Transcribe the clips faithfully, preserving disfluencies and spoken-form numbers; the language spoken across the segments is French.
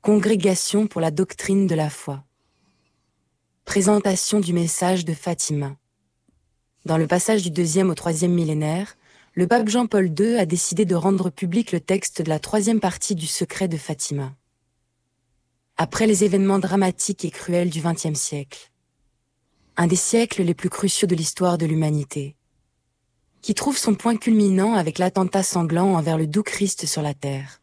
Congrégation pour la doctrine de la foi. Présentation du message de Fatima. Dans le passage du deuxième au troisième millénaire, le pape Jean-Paul deux a décidé de rendre public le texte de la troisième partie du secret de Fatima. Après les événements dramatiques et cruels du vingtième siècle, un des siècles les plus cruciaux de l'histoire de l'humanité, qui trouve son point culminant avec l'attentat sanglant envers le doux Christ sur la terre.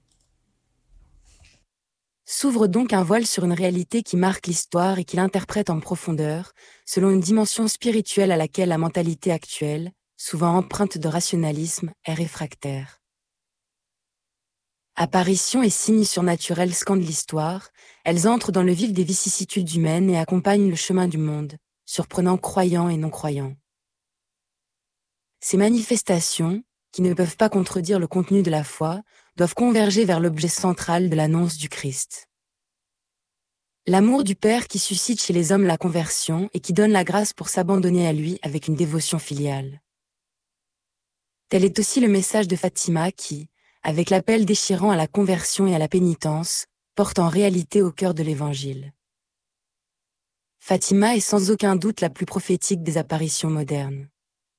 S'ouvre donc un voile sur une réalité qui marque l'histoire et qui l'interprète en profondeur, selon une dimension spirituelle à laquelle la mentalité actuelle, souvent empreinte de rationalisme, est réfractaire. Apparitions et signes surnaturels scandent l'histoire, elles entrent dans le vif des vicissitudes humaines et accompagnent le chemin du monde, surprenant croyants et non-croyants. Ces manifestations, qui ne peuvent pas contredire le contenu de la foi, doivent converger vers l'objet central de l'annonce du Christ. L'amour du Père qui suscite chez les hommes la conversion et qui donne la grâce pour s'abandonner à lui avec une dévotion filiale. Tel est aussi le message de Fatima qui, avec l'appel déchirant à la conversion et à la pénitence, porte en réalité au cœur de l'Évangile. Fatima est sans aucun doute la plus prophétique des apparitions modernes.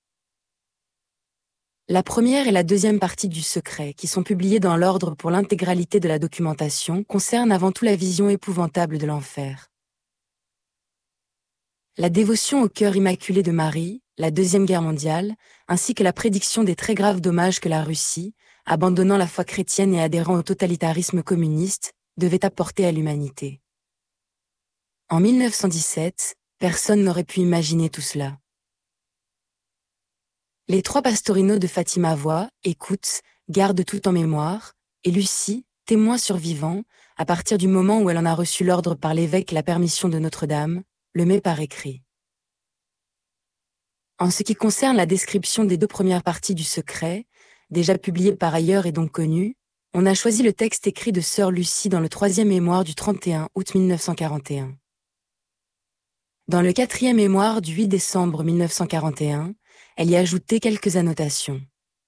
La première et la deuxième partie du secret, qui sont publiées dans l'ordre pour l'intégralité de la documentation, concernent avant tout la vision épouvantable de l'enfer. La dévotion au cœur immaculé de Marie, la Deuxième Guerre mondiale, ainsi que la prédiction des très graves dommages que la Russie, abandonnant la foi chrétienne et adhérant au totalitarisme communiste, devait apporter à l'humanité. En mille neuf cent dix-sept, personne n'aurait pu imaginer tout cela. Les trois pastorinos de Fatima voient, écoutent, gardent tout en mémoire, et Lucie, témoin survivant, à partir du moment où elle en a reçu l'ordre par l'évêque et la permission de Notre-Dame, le met par écrit. En ce qui concerne la description des deux premières parties du secret, déjà publiées par ailleurs et donc connues, on a choisi le texte écrit de sœur Lucie dans le troisième mémoire du trente et un août mille neuf cent quarante et un. Dans le quatrième mémoire du huit décembre mille neuf cent quarante et un, elle y a ajouté quelques annotations.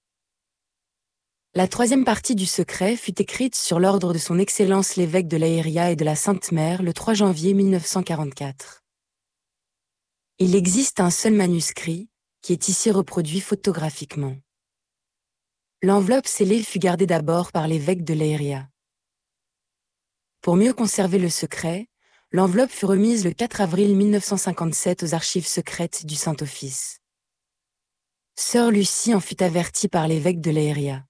La troisième partie du secret fut écrite sur l'ordre de son Excellence l'évêque de Leiria et de la Sainte Mère le trois janvier mille neuf cent quarante-quatre. Il existe un seul manuscrit, qui est ici reproduit photographiquement. L'enveloppe scellée fut gardée d'abord par l'évêque de Leiria. Pour mieux conserver le secret, l'enveloppe fut remise le quatre avril mille neuf cent cinquante-sept aux archives secrètes du Saint-Office. Sœur Lucie en fut avertie par l'évêque de Leiria.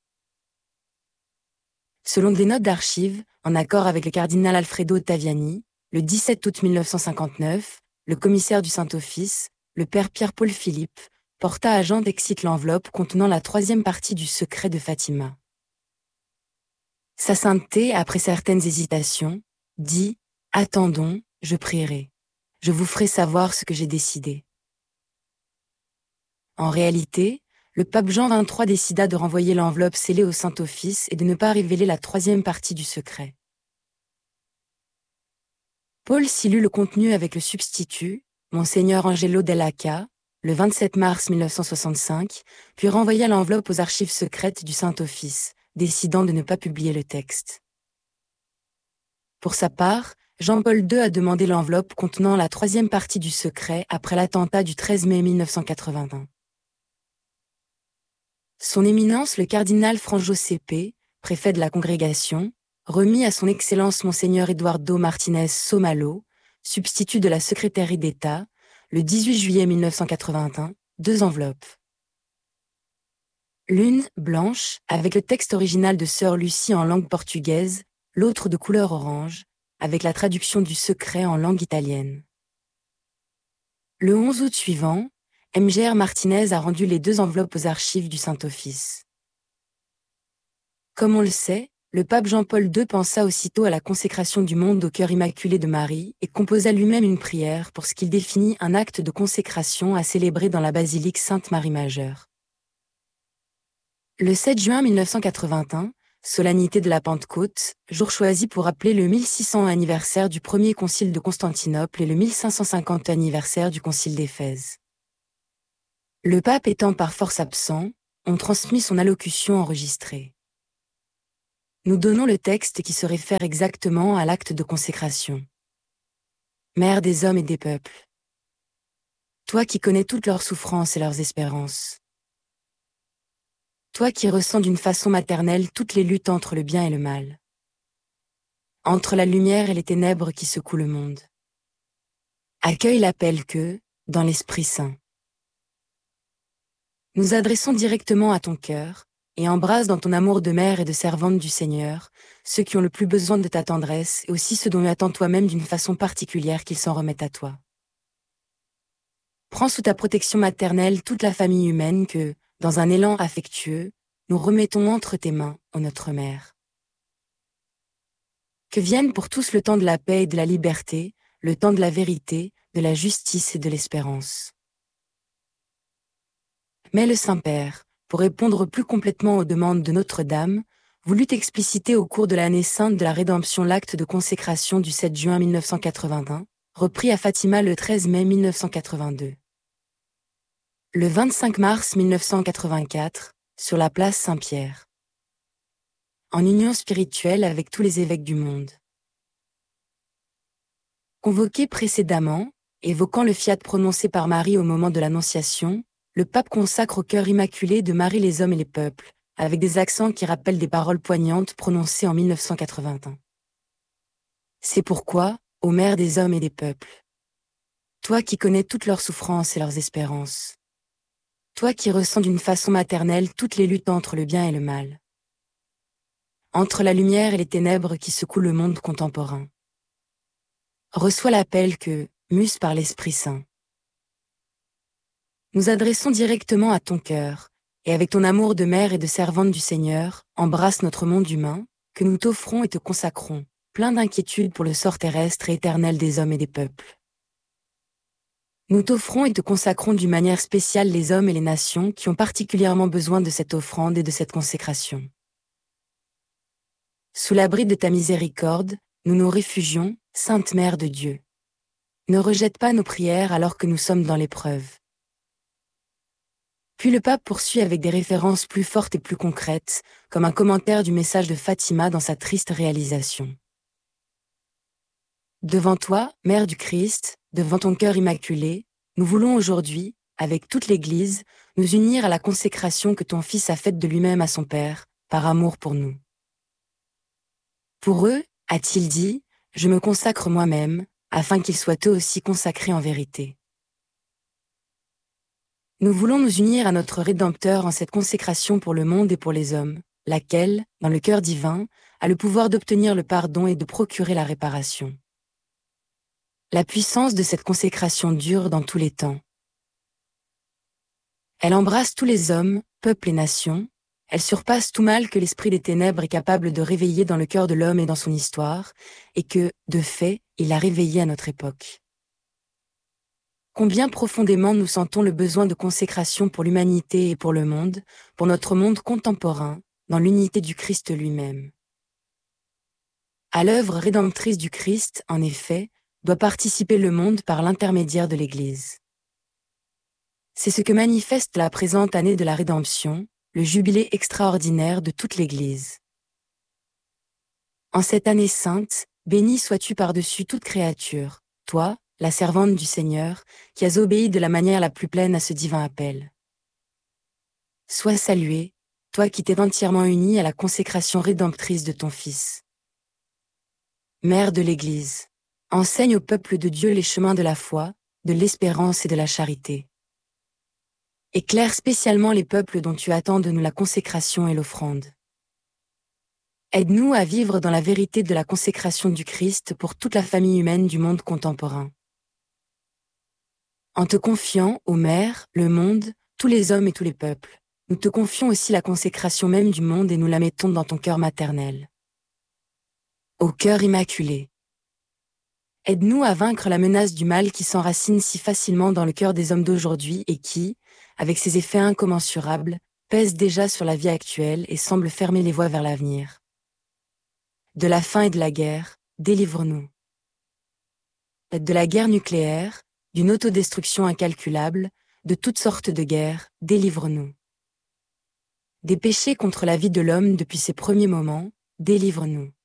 Selon des notes d'archives, en accord avec le cardinal Alfredo Ottaviani, le dix-sept août mille neuf cent cinquante-neuf, le commissaire du Saint-Office, le père Pierre-Paul Philippe, porta à Jean d'Excite l'enveloppe contenant la troisième partie du secret de Fatima. Sa sainteté, après certaines hésitations, dit « Attendons, je prierai. Je vous ferai savoir ce que j'ai décidé. » En réalité, le pape Jean vingt-trois décida de renvoyer l'enveloppe scellée au Saint-Office et de ne pas révéler la troisième partie du secret. Paul s'y lut le contenu avec le substitut, Monseigneur Angelo Dell'Acca, le vingt-sept mars mille neuf cent soixante-cinq, puis renvoya l'enveloppe aux archives secrètes du Saint-Office, décidant de ne pas publier le texte. Pour sa part, Jean-Paul deux a demandé l'enveloppe contenant la troisième partie du secret après l'attentat du treize mai mille neuf cent quatre-vingt-un. Son Éminence le cardinal Franjo Cepé, préfet de la congrégation, remit à son Excellence Monseigneur Eduardo Martinez Somalo, substitut de la secrétairie d'État, le dix-huit juillet mille neuf cent quatre-vingt-un, deux enveloppes. L'une, blanche, avec le texte original de sœur Lucie en langue portugaise, l'autre de couleur orange, avec la traduction du secret en langue italienne. Le onze août suivant, M G R Martinez a rendu les deux enveloppes aux archives du Saint-Office. Comme on le sait, le pape Jean-Paul deux pensa aussitôt à la consécration du monde au cœur immaculé de Marie et composa lui-même une prière pour ce qu'il définit un acte de consécration à célébrer dans la basilique Sainte-Marie-Majeure. Le sept juin mille neuf cent quatre-vingt-un, solennité de la Pentecôte, jour choisi pour rappeler le mille six cents anniversaire du premier concile de Constantinople et le mille cinq cent cinquante anniversaire du concile d'Éphèse. Le pape étant par force absent, on transmit son allocution enregistrée. Nous donnons le texte qui se réfère exactement à l'acte de consécration. Mère des hommes et des peuples. Toi qui connais toutes leurs souffrances et leurs espérances. Toi qui ressens d'une façon maternelle toutes les luttes entre le bien et le mal. Entre la lumière et les ténèbres qui secouent le monde. Accueille l'appel que, dans l'Esprit Saint. Nous adressons directement à ton cœur, et embrasse dans ton amour de mère et de servante du Seigneur, ceux qui ont le plus besoin de ta tendresse et aussi ceux dont tu attends toi-même d'une façon particulière qu'ils s'en remettent à toi. Prends sous ta protection maternelle toute la famille humaine que, dans un élan affectueux, nous remettons entre tes mains, ô notre Mère. Que vienne pour tous le temps de la paix et de la liberté, le temps de la vérité, de la justice et de l'espérance. Mais le Saint-Père, pour répondre plus complètement aux demandes de Notre-Dame, voulut expliciter au cours de l'année sainte de la Rédemption l'acte de consécration du sept juin mille neuf cent quatre-vingt-un, repris à Fatima le treize mai mille neuf cent quatre-vingt-deux. Le vingt-cinq mars mille neuf cent quatre-vingt-quatre, sur la place Saint-Pierre. En union spirituelle avec tous les évêques du monde. Convoqué précédemment, évoquant le fiat prononcé par Marie au moment de l'Annonciation, le pape consacre au cœur immaculé de Marie les hommes et les peuples, avec des accents qui rappellent des paroles poignantes prononcées en mille neuf cent quatre-vingt-un. C'est pourquoi, ô Mère des hommes et des peuples, toi qui connais toutes leurs souffrances et leurs espérances, toi qui ressens d'une façon maternelle toutes les luttes entre le bien et le mal, entre la lumière et les ténèbres qui secouent le monde contemporain, reçois l'appel que, mus par l'Esprit Saint, nous adressons directement à ton cœur, et avec ton amour de mère et de servante du Seigneur, embrasse notre monde humain, que nous t'offrons et te consacrons, plein d'inquiétude pour le sort terrestre et éternel des hommes et des peuples. Nous t'offrons et te consacrons d'une manière spéciale les hommes et les nations qui ont particulièrement besoin de cette offrande et de cette consécration. Sous l'abri de ta miséricorde, nous nous réfugions, Sainte Mère de Dieu. Ne rejette pas nos prières alors que nous sommes dans l'épreuve. Puis le pape poursuit avec des références plus fortes et plus concrètes, comme un commentaire du message de Fatima dans sa triste réalisation. Devant toi, Mère du Christ, devant ton cœur immaculé, nous voulons aujourd'hui, avec toute l'Église, nous unir à la consécration que ton Fils a faite de lui-même à son Père, par amour pour nous. Pour eux, a-t-il dit, je me consacre moi-même, afin qu'ils soient eux aussi consacrés en vérité. Nous voulons nous unir à notre Rédempteur en cette consécration pour le monde et pour les hommes, laquelle, dans le cœur divin, a le pouvoir d'obtenir le pardon et de procurer la réparation. La puissance de cette consécration dure dans tous les temps. Elle embrasse tous les hommes, peuples et nations, elle surpasse tout mal que l'esprit des ténèbres est capable de réveiller dans le cœur de l'homme et dans son histoire, et que, de fait, il l'a réveillé à notre époque. Combien profondément nous sentons le besoin de consécration pour l'humanité et pour le monde, pour notre monde contemporain, dans l'unité du Christ lui-même. À l'œuvre rédemptrice du Christ, en effet, doit participer le monde par l'intermédiaire de l'Église. C'est ce que manifeste la présente année de la Rédemption, le jubilé extraordinaire de toute l'Église. En cette année sainte, béni sois-tu par-dessus toute créature, toi, la servante du Seigneur, qui as obéi de la manière la plus pleine à ce divin appel. Sois salué, toi qui t'es entièrement unie à la consécration rédemptrice de ton Fils. Mère de l'Église, enseigne au peuple de Dieu les chemins de la foi, de l'espérance et de la charité. Éclaire spécialement les peuples dont tu attends de nous la consécration et l'offrande. Aide-nous à vivre dans la vérité de la consécration du Christ pour toute la famille humaine du monde contemporain. En te confiant, ô Mère, le monde, tous les hommes et tous les peuples, nous te confions aussi la consécration même du monde et nous la mettons dans ton cœur maternel. Ô cœur immaculé, aide-nous à vaincre la menace du mal qui s'enracine si facilement dans le cœur des hommes d'aujourd'hui et qui, avec ses effets incommensurables, pèse déjà sur la vie actuelle et semble fermer les voies vers l'avenir. De la faim et de la guerre, délivre-nous. De la guerre nucléaire, d'une autodestruction incalculable, de toutes sortes de guerres, délivre-nous. Des péchés contre la vie de l'homme depuis ses premiers moments, délivre-nous.